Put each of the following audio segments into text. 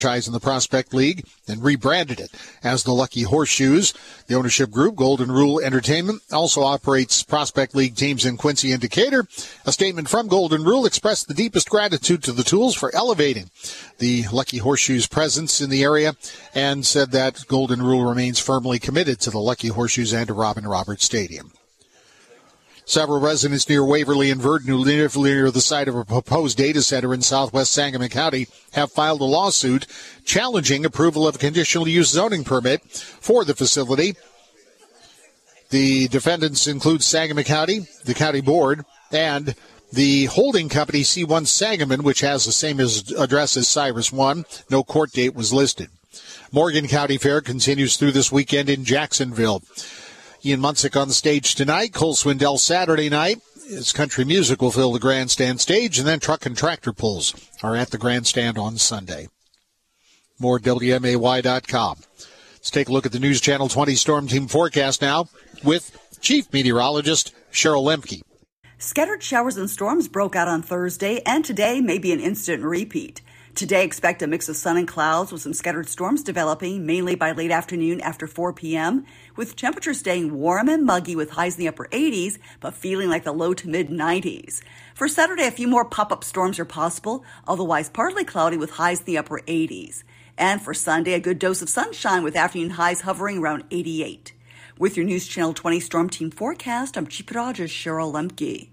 in the Prospect League and rebranded it as the Lucky Horseshoes. The ownership group, Golden Rule Entertainment, also operates Prospect League teams in Quincy and Decatur. A statement from Golden Rule expressed the deepest gratitude to the Tools for elevating the Lucky Horseshoes presence in the area and said that Golden Rule remains firmly committed to the Lucky Horseshoes and to Robin Roberts Stadium. Several residents near Waverly and Verdun, who live near the site of a proposed data center in southwest Sangamon County, have filed a lawsuit challenging approval of a conditional use zoning permit for the facility. The defendants include Sangamon County, the county board, and the holding company C1 Sangamon, which has the same address as Cyrus 1. No court date was listed. Morgan County Fair continues through this weekend in Jacksonville. Ian Munsick on the stage tonight. Cole Swindell Saturday night. His country music will fill the grandstand stage, and then truck and tractor pulls are at the grandstand on Sunday. More WMAY.com. Let's take a look at the News Channel 20 Storm Team forecast now with Chief Meteorologist Cheryl Lemke. Scattered showers and storms broke out on Thursday, and today may be an instant repeat. Today, expect a mix of sun and clouds with some scattered storms developing, mainly by late afternoon after 4 p.m., with temperatures staying warm and muggy with highs in the upper 80s, but feeling like the low to mid 90s. For Saturday, a few more pop-up storms are possible, otherwise partly cloudy with highs in the upper 80s. And for Sunday, a good dose of sunshine with afternoon highs hovering around 88. With your News Channel 20 Storm Team forecast, I'm Chief Meteorologist Cheryl Lemke.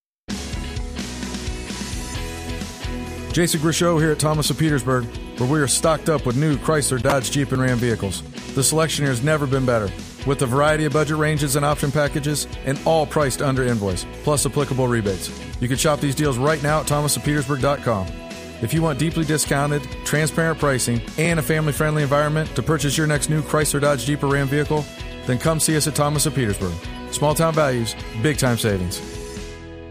Jason Grisho here at Thomas of Petersburg, where we are stocked up with new Chrysler, Dodge, Jeep, and Ram vehicles. The selection here has never been better, with a variety of budget ranges and option packages, and all priced under invoice, plus applicable rebates. You can shop these deals right now at thomasofpetersburg.com. If you want deeply discounted, transparent pricing, and a family-friendly environment to purchase your next new Chrysler, Dodge, Jeep, or Ram vehicle, then come see us at Thomas of Petersburg. Small-town values, big-time savings.